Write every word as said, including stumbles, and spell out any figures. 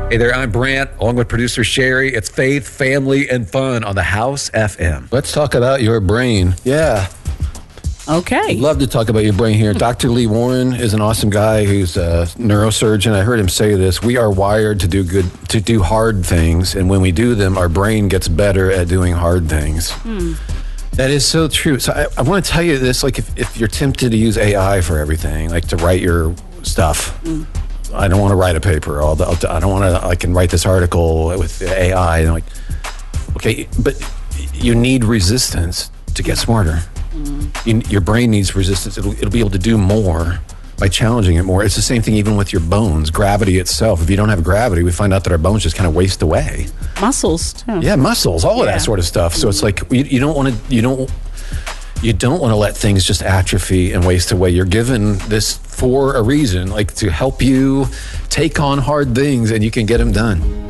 Hey there, I'm Brant, along with producer Sherry. It's Faith, Family, and Fun on the House F M. Let's talk about your brain. Yeah. Okay. I'd love to talk about your brain here. Doctor Lee Warren is an awesome guy who's a neurosurgeon. I heard him say this. We are wired to do good, to do hard things. And when we do them, our brain gets better at doing hard things. Hmm. That is so true. So I, I want to tell you this, like if, if you're tempted to use A I for everything, like to write your stuff. Mm. I don't want to write a paper. I'll, I'll, I don't want to, I can write this article with A I. And like, okay, but you need resistance to get smarter. Mm. You, your brain needs resistance. It'll, it'll be able to do more by challenging it more. It's the same thing even with your bones, gravity itself. If you don't have gravity, we find out that our bones just kind of waste away. Muscles too. Yeah, muscles, all of yeah. that sort of stuff. So mm. it's like, you, you don't want to, you don't, you don't want to let things just atrophy and waste away. You're given this for a reason, like to help you take on hard things and you can get them done.